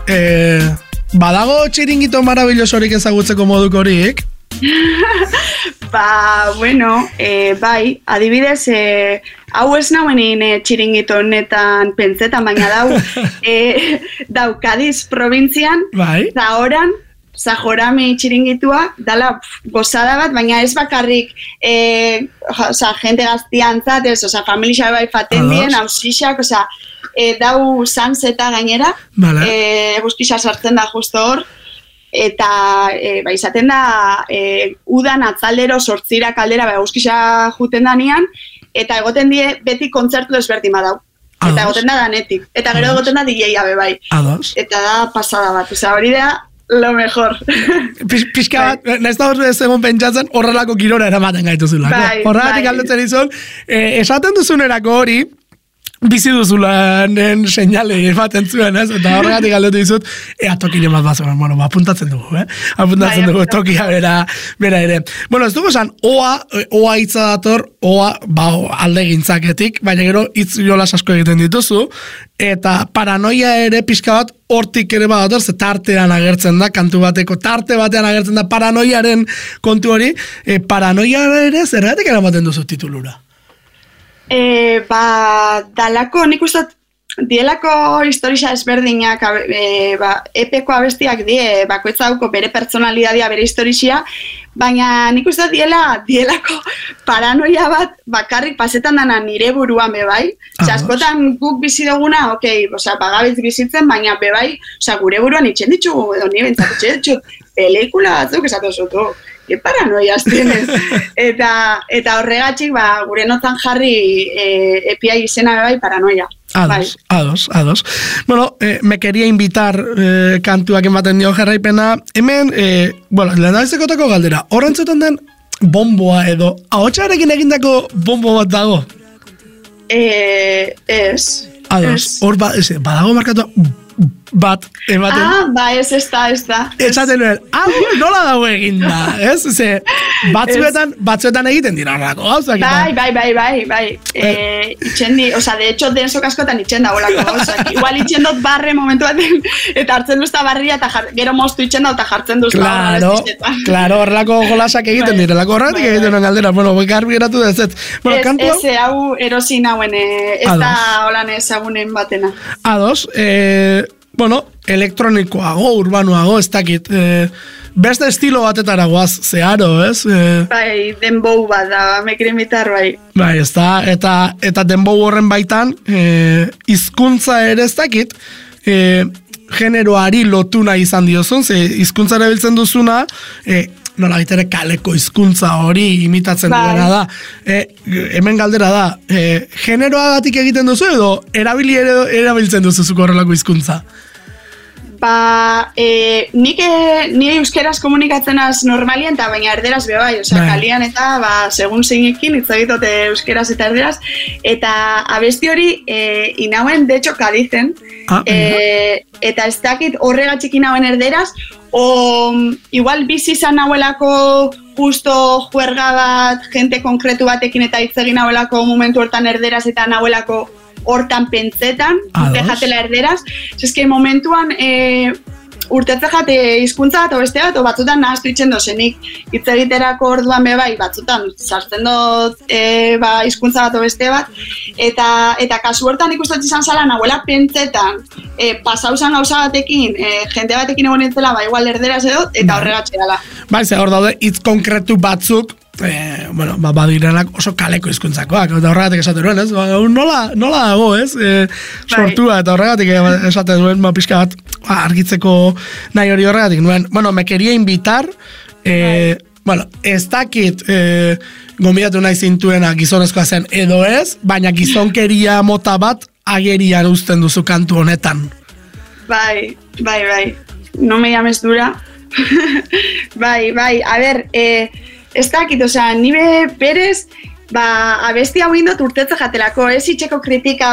badago txiringito marabillosorik ezagutzeko moduk horiek? Bueno, bai, adibidez, hau ez nauen txiringito honetan pentsetan, baina dau Cádiz provintzian, Zahoran, Zahorami txiringitua, dala gozada bat, baina ez bakarrik jente gaztiantzat, familia bai faten dien, hausixak, dau zanzeta gainera, eguzkisa sartzen da justo hor, eta izaten da udan atzaldero sortzira kaldera eguzkisa juten da nian, eta egoten die beti kontzertu desberdin badau. Eta egoten da danetik. Eta gero egoten da DJ-a bai. Eta da pasada bat. Hori da lo mejor. Pixka bat, nahiz da hor zegoen pentsatzen horrelako kirora eramaten gaituzulako. Horregatik aldetzen izan, esaten duzunerako hori, bizi duzulanen seinale ematen zuen, ez? Eta horregatik galdetu dizut, tokile bat bazen, apuntatzen dugu, apuntatzen dugu, tokia bera ere. Ez dugu esan, oa hitza dator, alde gintzaketik, baina gero hitz jolas asko egiten dituzu, eta paranoia ere pixka bat hortik ere badator, ze tartean agertzen da, kantu bateko tarte batean agertzen da paranoiaren kontu hori, paranoia ere zergatik eramaten duzu titulura? Dalako, nik uste dielako historia ezberdinak epeko abestiak die, bakoitza dauko bere personalidadia, bere historia, baina nik uste dielako paranoia bat bakarrik pasetan dana nire buruan bebai, askotan guk bizi duguna, bagabitz bizitzen, baina bebai, gure buruan itxen ditugu, edo nire bentsatu itxen ditut, pelikula batzuk esatu zutu, paranoiaz tienes. Eta horregatxik, gure notan jarri epia izena bebai paranoia. Ados. Bueno, me quería invitar kantuak ematen dio jarraipena. Hemen, lehendabizekotako galdera, horrentzutan den bomboa edo, ahotsarekin egindako bombo bat dago? Ez. Ados, hor badago markatu bat ematen. Ez da. Esaten nuen, nola dago eginda, ez? Batzuetan egiten dira horrako gauzak. Bai. Itxendi, de hecho, densok askotan itxen da holako gauzak. Igual itxen dut barre momentu baten, eta hartzen duzta barria, eta gero moztu itxen da, eta jartzen duzta. Claro, horrelako jolasak egiten dira, lako horretik egiten duen galdera. Garbi geratu da, ez. Ez, hau erosin hauen, ez da holan ezagunen batena. Ados, elektronikoago, urbanoago, ez dakit, beste estilo batetara guaz, zeharo, ez? Bai, denbou bat da, mekiren bitar, bai. Bai, ez da, eta denbou horren baitan, hizkuntza ere ez dakit, generoari lotuna izan diozun, ze hizkuntza erabiltzen duzuna, nola baitere kaleko hizkuntza hori imitatzen duena da. Hemen galdera da, generoagatik egiten duzu edo erabiltzen duzu zuko horrelako hizkuntza? Nire euskeraz komunikatzen az normalien, eta baina erderaz bebai, kalian eta segun zeinekin hitz egitote euskeraz eta erderaz, eta abesti hori inauen, de hecho, Kadizen, eta ez dakit horregatxik inauen erderaz, igual bizi izan nahuelako justo juerga bat, gente konkretu batekin eta hitz egin nahuelako momentu hortan erderaz eta nahuelako hortan pentsetan, urte jatela erderaz. Eske momentuan urtetze jate hizkuntza bat o beste bat, o batzutan nahaztu itxen dozenik hitz egiterako orduan bebai, batzutan sartzen dut hizkuntza bat o beste bat, eta kasu hortan ikustotzi izan zala nahuela pentsetan pasauzan gauza batekin, jente batekin egon entzela, igual erderaz edo, eta horregatxe dela. Bai, ze hor daude hitz konkretu batzuk, badirenak oso kaleko hizkuntzakoak, eta horregatik esaten duen, ez? Nola dago, ez? Sortua, eta horregatik esaten duen, pixka bat argitzeko nahi hori horregatik nuen. Me quería invitar, ez dakit gonbidatu nahi zintuena gizonezkoa zen edo ez, baina gizonkeria mota bat agerian uzten duzu kantu honetan. Bai. No me llames dura. Bai. A ver, ez dakit, nire berez, abesti hau indot urtetze jatelako, ez itxeko kritika